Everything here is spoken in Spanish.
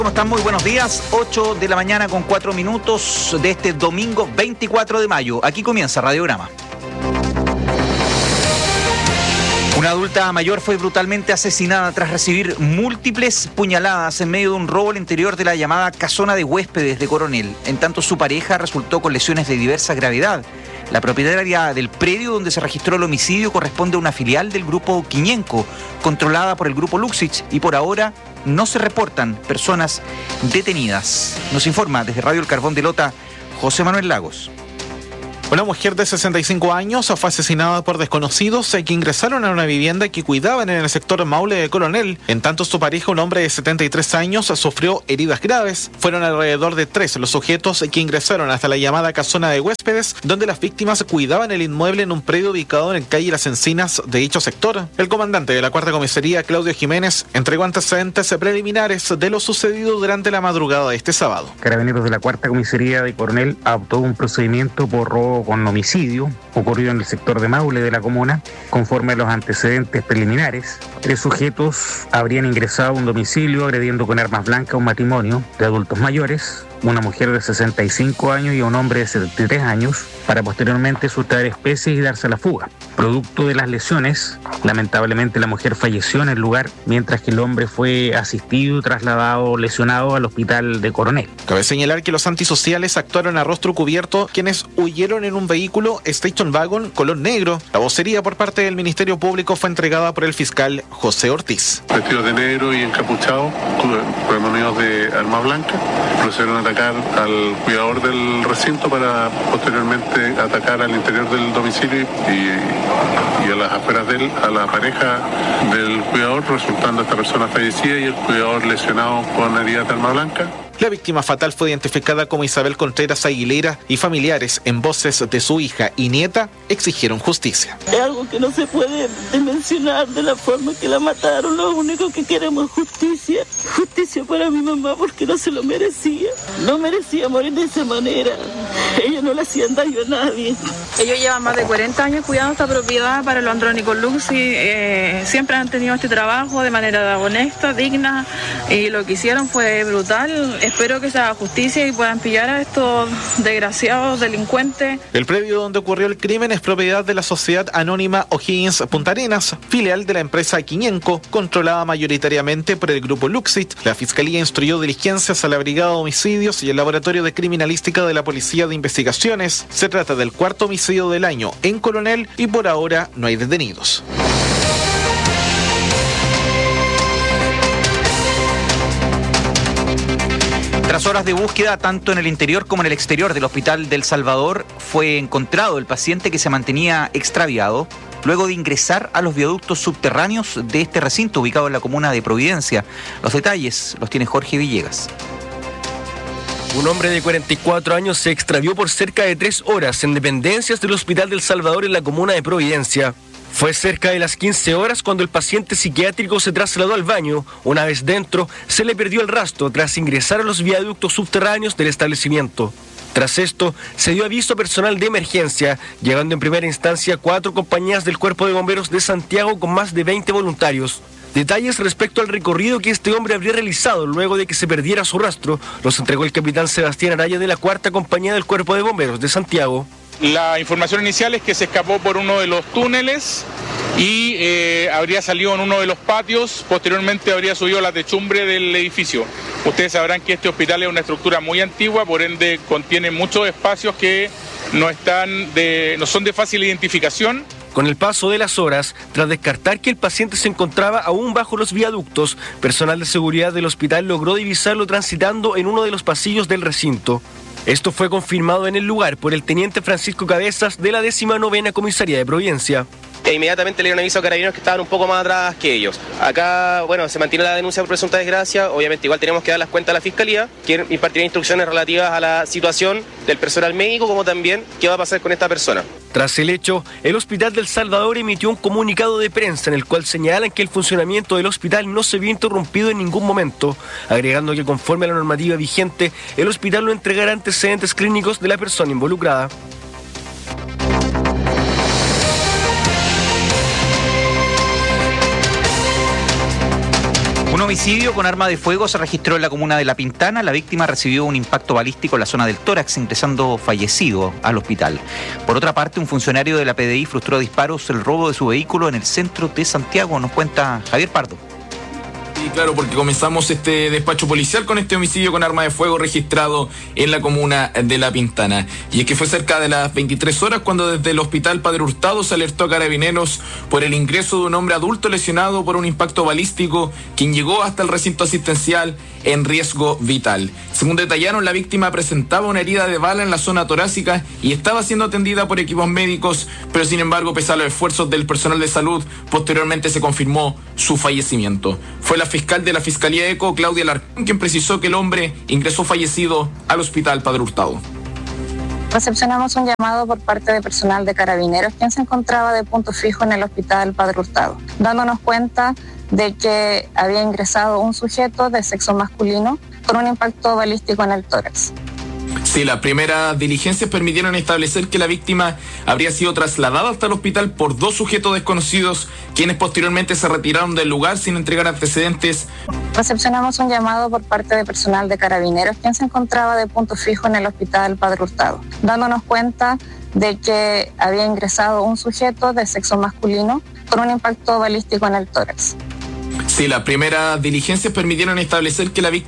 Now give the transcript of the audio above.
¿Cómo están? Muy buenos días, 8 de la mañana con 4 minutos de este domingo 24 de mayo. Aquí comienza Radiograma. Una adulta mayor fue brutalmente asesinada tras recibir múltiples puñaladas en medio de un robo al interior de la llamada casona de huéspedes de Coronel. En tanto, su pareja resultó con lesiones de diversa gravedad. La propietaria del predio donde se registró el homicidio corresponde a una filial del grupo Quiñenco, controlada por el grupo Luxich, y por ahora no se reportan personas detenidas. Nos informa desde Radio El Carbón de Lota, José Manuel Lagos. Una mujer de 65 años fue asesinada por desconocidos que ingresaron a una vivienda que cuidaban en el sector Maule de Coronel. En tanto, su pareja, un hombre de 73 años, sufrió heridas graves. Fueron alrededor de 3 los sujetos que ingresaron hasta la llamada casona de huéspedes, donde las víctimas cuidaban el inmueble en un predio ubicado en calle Las Encinas de dicho sector. El comandante de la cuarta comisaría, Claudio Jiménez, entregó antecedentes preliminares de lo sucedido durante la madrugada de este sábado. Carabineros de la cuarta comisaría de Coronel adoptó un procedimiento por robo con homicidio ocurrido en el sector de Maule de la comuna. Conforme a los antecedentes preliminares, 3 sujetos habrían ingresado a un domicilio agrediendo con armas blancas a un matrimonio de adultos mayores, una mujer de 65 años y a un hombre de 73 años, para posteriormente sustraer especies y darse a la fuga. Producto de las lesiones, lamentablemente la mujer falleció en el lugar, mientras que el hombre fue asistido y trasladado lesionado al hospital de Coronel. Cabe señalar que los antisociales actuaron a rostro cubierto, quienes huyeron en un vehículo Station Wagon color negro. La vocería por parte del Ministerio Público fue entregada por el fiscal José Ortiz. Vestidos de negro y encapuchados, premonidos de arma blanca, procedieron a atacar al cuidador del recinto para posteriormente atacar al interior del domicilio y a las afueras de él, a la pareja del cuidador, resultando esta persona fallecida y el cuidador lesionado con heridas de arma blanca. La víctima fatal fue identificada como Isabel Contreras Aguilera y familiares, en voces de su hija y nieta, exigieron justicia. Es algo que no se puede dimensionar de la forma que la mataron. Lo único que queremos es justicia. Justicia para mi mamá porque no se lo merecía. No merecía morir de esa manera. Ellos no le hacían daño a nadie. Ellos llevan más de 40 años cuidando esta propiedad para los Andrónicos Luxi. Siempre han tenido este trabajo de manera honesta, digna, y lo que hicieron fue brutal. Espero que se haga justicia y puedan pillar a estos desgraciados delincuentes. El predio donde ocurrió el crimen es propiedad de la sociedad anónima O'Higgins Punta Arenas, filial de la empresa Quiñenco, controlada mayoritariamente por el grupo Luxit. La Fiscalía instruyó diligencias a la Brigada de Homicidios y el Laboratorio de Criminalística de la Policía de Investigaciones. Se trata del 4º homicidio del año en Coronel y por ahora no hay detenidos. Tras horas de búsqueda, tanto en el interior como en el exterior del Hospital del Salvador, fue encontrado el paciente que se mantenía extraviado luego de ingresar a los viaductos subterráneos de este recinto ubicado en la comuna de Providencia. Los detalles los tiene Jorge Villegas. Un hombre de 44 años se extravió por cerca de 3 horas en dependencias del Hospital del Salvador en la comuna de Providencia. Fue cerca de las 15 horas cuando el paciente psiquiátrico se trasladó al baño. Una vez dentro, se le perdió el rastro tras ingresar a los viaductos subterráneos del establecimiento. Tras esto, se dio aviso a personal de emergencia, llegando en primera instancia 4 compañías del Cuerpo de Bomberos de Santiago con más de 20 voluntarios. Detalles respecto al recorrido que este hombre habría realizado luego de que se perdiera su rastro los entregó el capitán Sebastián Araya de la cuarta compañía del Cuerpo de Bomberos de Santiago. La información inicial es que se escapó por uno de los túneles y habría salido en uno de los patios, posteriormente habría subido a la techumbre del edificio. Ustedes sabrán que este hospital es una estructura muy antigua, por ende contiene muchos espacios que no son de fácil identificación. Con el paso de las horas, tras descartar que el paciente se encontraba aún bajo los viaductos, personal de seguridad del hospital logró divisarlo transitando en uno de los pasillos del recinto. Esto fue confirmado en el lugar por el teniente Francisco Cabezas de la 19ª Comisaría de Providencia. Inmediatamente le dieron aviso a Carabineros que estaban un poco más atrás que ellos. Acá, se mantiene la denuncia por presunta desgracia. Obviamente igual tenemos que dar las cuentas a la Fiscalía, que impartirá instrucciones relativas a la situación del personal médico, como también qué va a pasar con esta persona. Tras el hecho, el Hospital del Salvador emitió un comunicado de prensa en el cual señalan que el funcionamiento del hospital no se vio interrumpido en ningún momento, agregando que conforme a la normativa vigente, el hospital no entregará antecedentes clínicos de la persona involucrada. Un homicidio con arma de fuego se registró en la comuna de La Pintana. La víctima recibió un impacto balístico en la zona del tórax, ingresando fallecido al hospital. Por otra parte, un funcionario de la PDI frustró a disparos el robo de su vehículo en el centro de Santiago. Nos cuenta Javier Pardo. Sí, claro, porque comenzamos este despacho policial con este homicidio con arma de fuego registrado en la comuna de La Pintana. Y es que fue cerca de las 23 horas cuando desde el hospital Padre Hurtado se alertó a Carabineros por el ingreso de un hombre adulto lesionado por un impacto balístico, quien llegó hasta el recinto asistencial en riesgo vital. Según detallaron, la víctima presentaba una herida de bala en la zona torácica y estaba siendo atendida por equipos médicos, pero sin embargo, pese a los esfuerzos del personal de salud, posteriormente se confirmó su fallecimiento. Fue la fiscal de la Fiscalía ECO, Claudia Larcón, quien precisó que el hombre ingresó fallecido al hospital Padre Hurtado. Recepcionamos un llamado por parte de personal de Carabineros, quien se encontraba de punto fijo en el hospital Padre Hurtado, dándonos cuenta de que había ingresado un sujeto de sexo masculino con un impacto balístico en el tórax. Sí, las primeras diligencias permitieron establecer que la víctima habría sido trasladada hasta el hospital por dos sujetos desconocidos, quienes posteriormente se retiraron del lugar sin entregar antecedentes. Recepcionamos un llamado por parte de personal de Carabineros, quien se encontraba de punto fijo en el hospital Padre Hurtado, dándonos cuenta de que había ingresado un sujeto de sexo masculino con un impacto balístico en el tórax. Sí, las primeras diligencias permitieron establecer que la víctima